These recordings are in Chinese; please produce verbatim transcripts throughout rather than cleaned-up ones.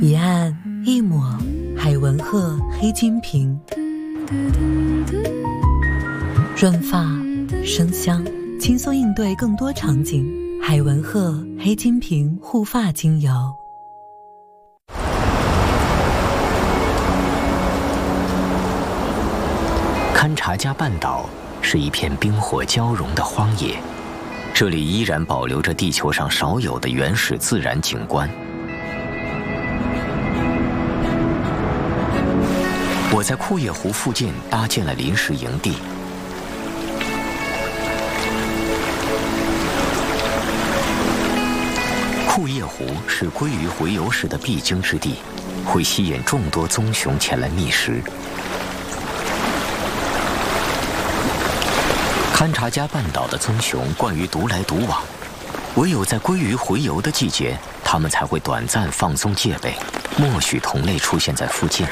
一按一抹，海文鹤黑金瓶，润发生香，轻松应对更多场景。海文鹤黑金瓶护发精油。 堪察加半岛是一片冰火交融的荒野，这里依然保留着地球上少有的原始自然景观。我在库页湖附近搭建了临时营地。库页湖是鲑鱼洄游时的必经之地，会吸引众多棕熊前来觅食。堪察加半岛的棕熊惯于独来独往，唯有在鲑鱼洄游的季节，它们才会短暂放松戒备，默许同类出现在附近。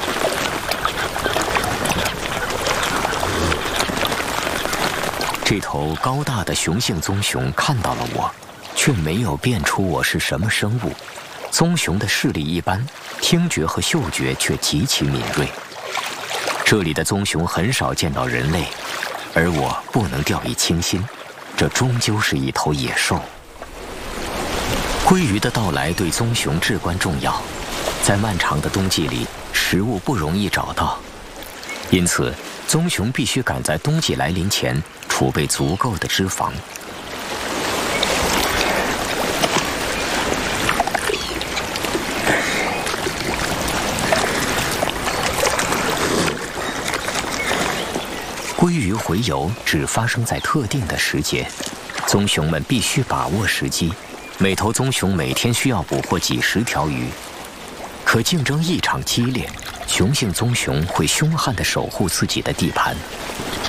这头高大的雄性棕熊看到了我，却没有辨出我是什么生物。棕熊的视力一般，听觉和嗅觉却极其敏锐。这里的棕熊很少见到人类，而我不能掉以轻心，这终究是一头野兽。鲑鱼的到来对棕熊至关重要，在漫长的冬季里，食物不容易找到，因此棕熊必须赶在冬季来临前储备足够的脂肪。鲑鱼洄游只发生在特定的时节，棕熊们必须把握时机。每头棕熊每天需要捕获几十条鱼，可竞争异常激烈，雄性棕熊会凶悍地守护自己的地盘。